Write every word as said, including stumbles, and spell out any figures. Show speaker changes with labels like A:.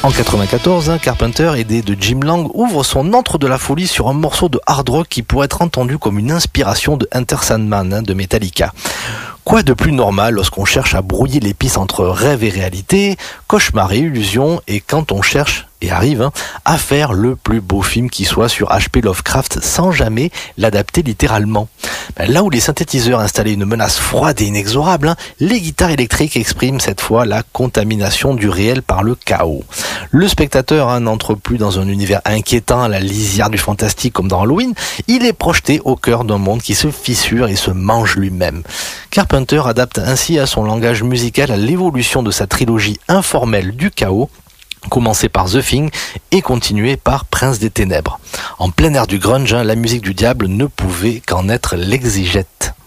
A: En quatre-vingt-quatorze, hein, Carpenter, aidé de Jim Lang, ouvre son antre de la folie sur un morceau de hard rock qui pourrait être entendu comme une inspiration de Enter Sandman hein, de Metallica. Quoi de plus normal lorsqu'on cherche à brouiller les pistes entre rêve et réalité, cauchemar et illusion, et quand on cherche, et arrive, hein, à faire le plus beau film qui soit sur H P Lovecraft sans jamais l'adapter littéralement. Ben, là où les synthétiseurs installaient une menace froide et inexorable, hein, les guitares électriques expriment cette fois la contamination du réel par le chaos. Le spectateur hein, n'entre plus dans un univers inquiétant à la lisière du fantastique comme dans Halloween, il est projeté au cœur d'un monde qui se fissure et se mange lui-même. Carpenter adapte ainsi à son langage musical à l'évolution de sa trilogie informelle du chaos, commencé par The Thing et continué par Prince des Ténèbres. En plein air du grunge, hein, la musique du diable ne pouvait qu'en être l'exégète.